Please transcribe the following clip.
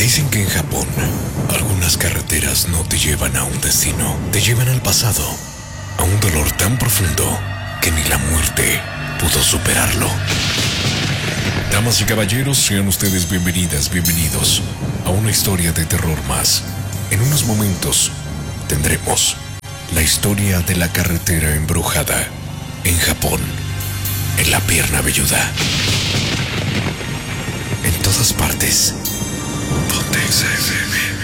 Dicen que en Japón, algunas carreteras no te llevan a un destino, te llevan al pasado, a un dolor tan profundo que ni la muerte pudo superarlo. Damas y caballeros, sean ustedes bienvenidas, bienvenidos a una historia de terror más. En unos momentos tendremos la historia de la carretera embrujada en Japón, en la pierna velluda. En todas partes. Ponte XFM.